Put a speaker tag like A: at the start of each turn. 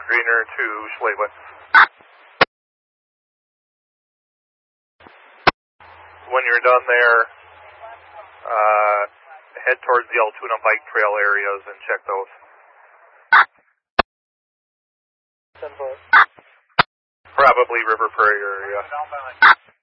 A: Greener to Schleywood. When you're done there, head towards the Altoona bike trail areas and check those.
B: 10-4.
A: Probably River Prairie area.